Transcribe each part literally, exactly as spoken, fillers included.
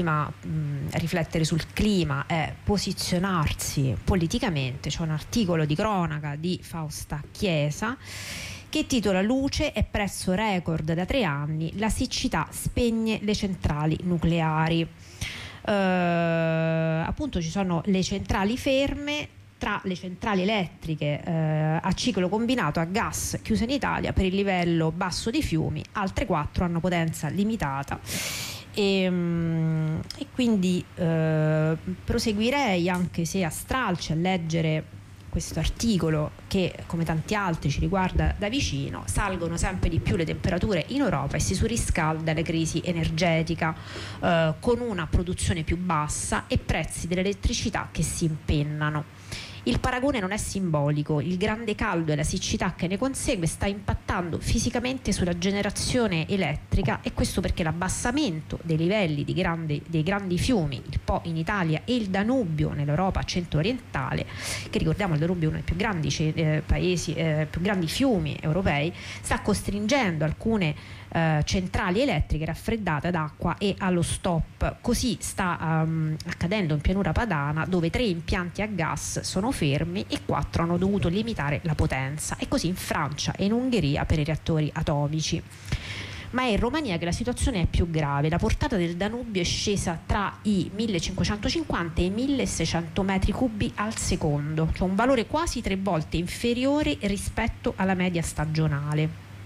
Mh, riflettere sul clima è posizionarsi politicamente. C'è un articolo di cronaca di Fausta Chiesa che titola "Luce e prezzo record da tre anni, la siccità spegne le centrali nucleari". Uh, appunto ci sono le centrali ferme. Tra le centrali elettriche eh, a ciclo combinato a gas chiuse in Italia per il livello basso di fiumi, altre quattro hanno potenza limitata. E, e quindi eh, proseguirei, anche se a stralci, a leggere questo articolo che, come tanti altri, ci riguarda da vicino. Salgono sempre di più le temperature in Europa e si surriscalda la crisi energetica eh, con una produzione più bassa e prezzi dell'elettricità che si impennano. Il paragone non è simbolico, il grande caldo e la siccità che ne consegue sta impattando fisicamente sulla generazione elettrica, e questo perché l'abbassamento dei livelli di grandi, dei grandi fiumi, il Po in Italia e il Danubio nell'Europa centro-orientale, che ricordiamo il Danubio è uno dei più grandi eh, paesi, eh, più grandi fiumi europei, sta costringendo alcune eh, centrali elettriche raffreddate d'acqua e allo stop. Così sta um, accadendo in pianura padana, dove tre impianti a gas sono fermi e quattro hanno dovuto limitare la potenza, e così in Francia e in Ungheria per i reattori atomici. Ma è in Romania che la situazione è più grave. La portata del Danubio è scesa tra i millecinquecentocinquanta e i milleseicento metri cubi al secondo, cioè un valore quasi tre volte inferiore rispetto alla media stagionale.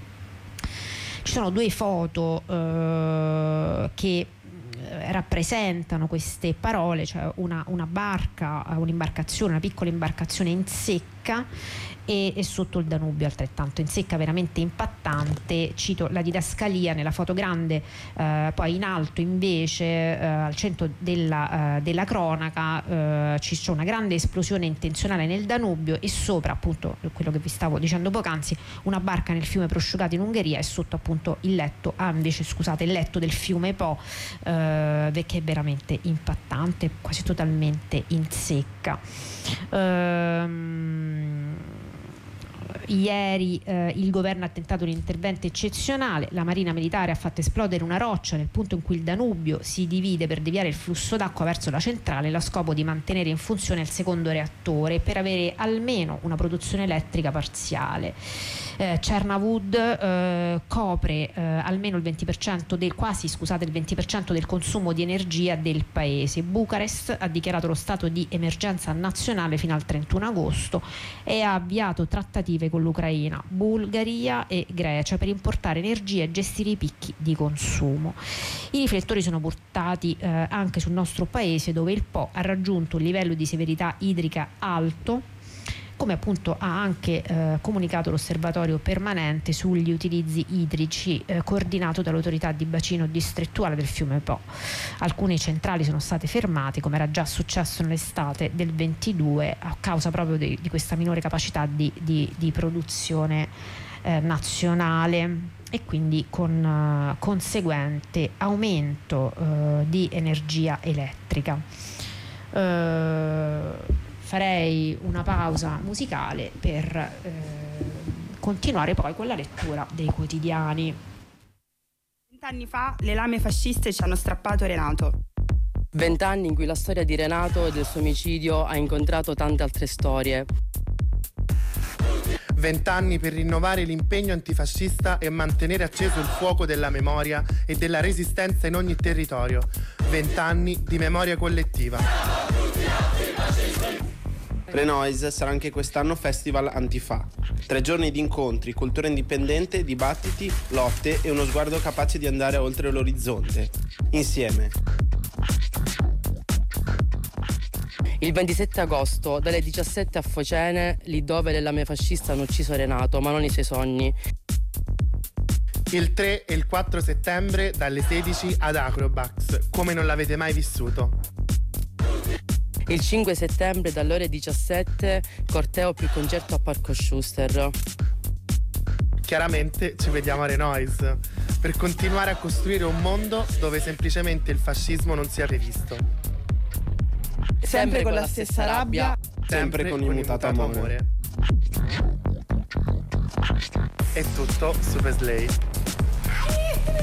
Ci sono due foto eh, che rappresentano queste parole, cioè una, una barca, un'imbarcazione, una piccola imbarcazione in secca e, e sotto il Danubio altrettanto in secca, veramente impattante. Cito la didascalia nella foto grande, eh, poi in alto invece eh, al centro della, eh, della cronaca eh, ci c'è una grande esplosione intenzionale nel Danubio, e sopra, appunto, quello che vi stavo dicendo poc'anzi, una barca nel fiume prosciugato in Ungheria, e sotto appunto il letto, ah invece scusate, il letto del fiume Po, eh, che è veramente impattante, quasi totalmente in secca. Ehm, Ieri eh, il governo ha tentato un intervento eccezionale. La Marina Militare ha fatto esplodere una roccia nel punto in cui il Danubio si divide per deviare il flusso d'acqua verso la centrale, allo scopo di mantenere in funzione il secondo reattore per avere almeno una produzione elettrica parziale. Eh, Cernavud eh, copre eh, almeno il venti per cento del quasi scusate il venti per cento del consumo di energia del paese. Bucarest ha dichiarato lo stato di emergenza nazionale fino al trentuno agosto e ha avviato trattative con l'Ucraina, Bulgaria e Grecia per importare energia e gestire i picchi di consumo. I riflettori sono portati eh, anche sul nostro paese, dove il Po ha raggiunto un livello di severità idrica alto, come appunto ha anche eh, comunicato l'osservatorio permanente sugli utilizzi idrici eh, coordinato dall'autorità di bacino distrettuale del fiume Po. Alcune centrali sono state fermate, come era già successo nell'estate del ventidue, a causa proprio di, di questa minore capacità di, di, di produzione eh, nazionale, e quindi con uh, conseguente aumento uh, di energia elettrica. Uh, Farei una pausa musicale per eh, continuare poi con la lettura dei quotidiani. Vent'anni fa le lame fasciste ci hanno strappato Renato. Vent'anni in cui la storia di Renato e del suo omicidio ha incontrato tante altre storie. Vent'anni per rinnovare l'impegno antifascista e mantenere acceso il fuoco della memoria e della resistenza in ogni territorio. Vent'anni di memoria collettiva. Renoise sarà anche quest'anno Festival Antifa. Tre giorni di incontri, cultura indipendente, dibattiti, lotte e uno sguardo capace di andare oltre l'orizzonte. Insieme. Il ventisette agosto, dalle diciassette a Focene, lì dove le lame fasciste hanno ucciso Renato, ma non i suoi sogni. Il tre e il quattro settembre, dalle sedici ad Acrobax, come non l'avete mai vissuto. Il cinque settembre, dalle ore diciassette, corteo più concerto a Parco Schuster. Chiaramente ci vediamo a Renoise, per continuare a costruire un mondo dove semplicemente il fascismo non sia rivisto. Sempre, sempre con la stessa rabbia, sempre, sempre con immutato amore. amore. È tutto, Super Slay.